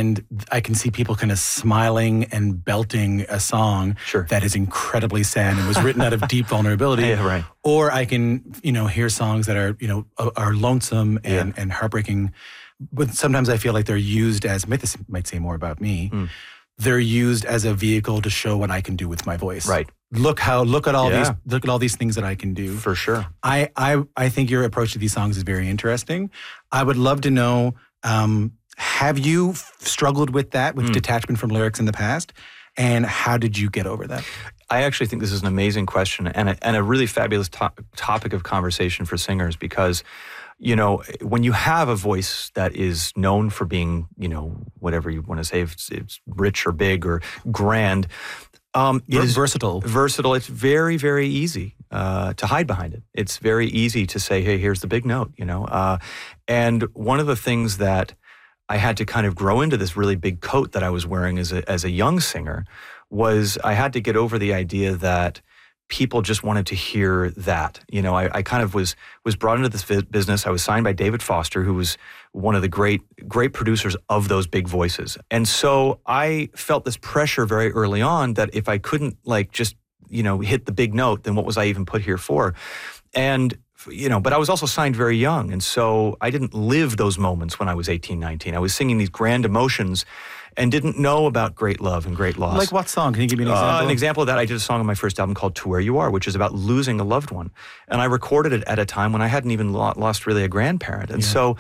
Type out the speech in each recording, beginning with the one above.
and I can see people kind of smiling and belting a song that is incredibly sad and was written out of deep vulnerability. Yeah, right. Or I can, hear songs that are, are lonesome and heartbreaking. But sometimes I feel like they're used as, this might say more about me, they're used as a vehicle to show what I can do with my voice. Right. Look at all these things that I can do. For sure. I think your approach to these songs is very interesting. I would love to know, have you struggled with that, with detachment from lyrics in the past? And how did you get over that? I actually think this is an amazing question and a really fabulous topic of conversation for singers because, when you have a voice that is known for being, whatever you want to say, if it's rich or big or grand, it is versatile. Versatile. It's very, very easy to hide behind it. It's very easy to say, hey, here's the big note, And one of the things that I had to kind of grow into this really big coat that I was wearing as a young singer was I had to get over the idea that people just wanted to hear that. I kind of was brought into this business. I was signed by David Foster, who was one of the great producers of those big voices. And so I felt this pressure very early on that if I couldn't just, hit the big note, then what was I even put here for? And but I was also signed very young. And so I didn't live those moments when I was 18, 19. I was singing these grand emotions and didn't know about great love and great loss. Like what song? Can you give me an example? An example of that, I did a song on my first album called To Where You Are, which is about losing a loved one. And I recorded it at a time when I hadn't even lost really a grandparent. And so,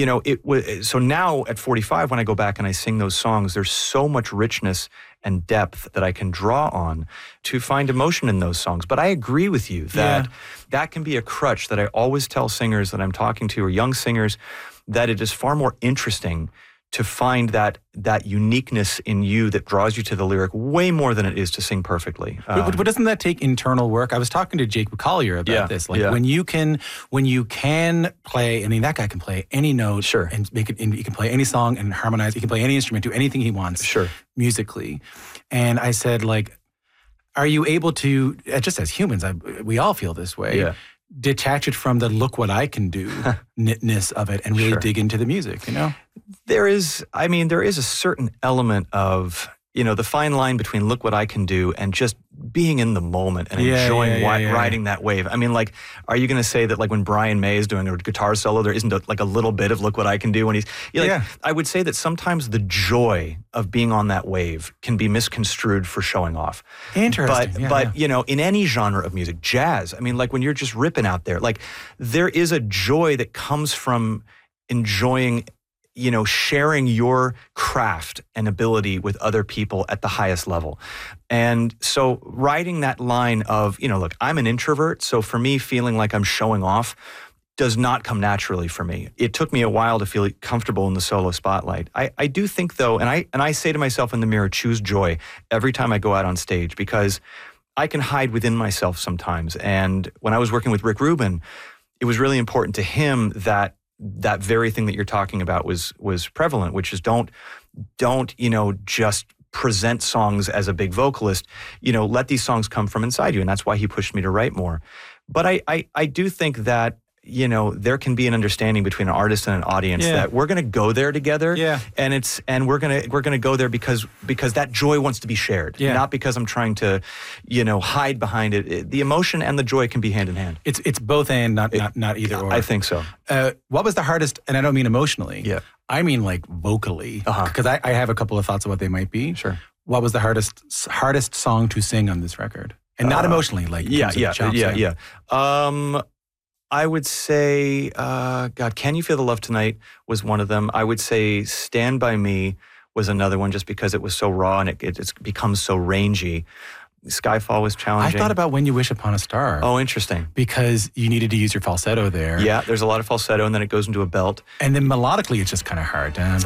so now at 45, when I go back and I sing those songs, there's so much richness and depth that I can draw on to find emotion in those songs. But I agree with you that that can be a crutch that I always tell singers that I'm talking to or young singers that it is far more interesting to find that uniqueness in you that draws you to the lyric way more than it is to sing perfectly. But doesn't that take internal work? I was talking to Jake Collier about this. When you can play, that guy can play any note and make it, and he can play any song and harmonize, he can play any instrument, do anything he wants musically. And I said, are you able to, just as humans, we all feel this way, detach it from the look what I can do ness of it and really dig into the music, There is a certain element of, the fine line between look what I can do and just being in the moment and enjoying riding that wave. Are you going to say that when Brian May is doing a guitar solo, there isn't a little bit of look what I can do when he's, I would say that sometimes the joy of being on that wave can be misconstrued for showing off. Interesting. But in any genre of music, jazz, when you're just ripping out there, there is a joy that comes from enjoying sharing your craft and ability with other people at the highest level. And so riding that line of, look, I'm an introvert, so for me, feeling like I'm showing off does not come naturally for me. It took me a while to feel comfortable in the solo spotlight. I do think, though, and I say to myself in the mirror, choose joy every time I go out on stage, because I can hide within myself sometimes. And when I was working with Rick Rubin, it was really important to him that very thing that you're talking about was prevalent, which is don't just present songs as a big vocalist. Let these songs come from inside you, and that's why he pushed me to write more. But I do think that there can be an understanding between an artist and an audience that we're going to go there together, and we're going to go there because that joy wants to be shared, not because I'm trying to hide behind it. The emotion and the joy can be hand in hand. It's both and not either or. I think so. What was the hardest? And I don't mean emotionally. Yeah, I mean vocally, because I have a couple of thoughts of what they might be. Sure. What was the hardest song to sing on this record, and not emotionally, I would say, Can You Feel the Love Tonight was one of them. I would say Stand By Me was another one, just because it was so raw and it's become so rangy. Skyfall was challenging. I thought about When You Wish Upon a Star. Oh, interesting. Because you needed to use your falsetto there. Yeah, there's a lot of falsetto, and then it goes into a belt. And then melodically, it's just kind of hard.